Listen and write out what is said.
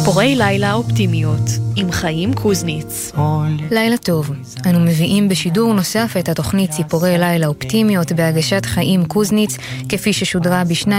ציפורי לילה אופטימיות עם חיים קוזניץ. לילה טוב, אנו מביאים בשידור נוסף את התוכנית ציפורי לילה אופטימיות בהגשת חיים קוזניץ, כפי ששודרה ב2